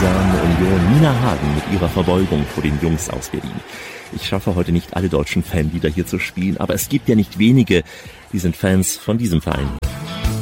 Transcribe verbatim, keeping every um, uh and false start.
Lausanne Union, Nina Hagen mit ihrer Verbeugung vor den Jungs aus Berlin. Ich schaffe heute nicht alle deutschen Fanlieder hier zu spielen, aber es gibt ja nicht wenige, die sind Fans von diesem Verein.